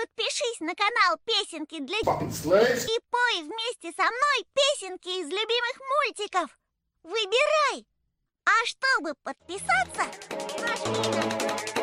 Подпишись на канал Песенки для Fucking slaves. и пой вместе со мной песенки из любимых мультиков. Выбирай. А чтобы подписаться, нажми на